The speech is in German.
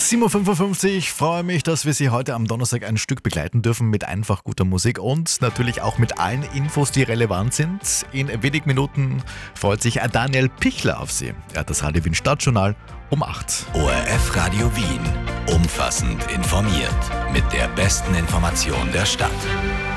7.55 Uhr, freue mich, dass wir Sie heute am Donnerstag ein Stück begleiten dürfen mit einfach guter Musik und natürlich auch mit allen Infos, die relevant sind. In wenigen Minuten freut sich Daniel Pichler auf Sie. Er hat das Radio Wien Stadtjournal um 8. ORF Radio Wien. Umfassend informiert. Mit der besten Information der Stadt.